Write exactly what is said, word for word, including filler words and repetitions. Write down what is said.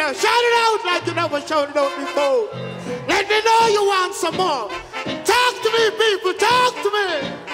Yeah, shout it out like you never shouted out before. Let me know you want some more. Talk to me, people, talk to me.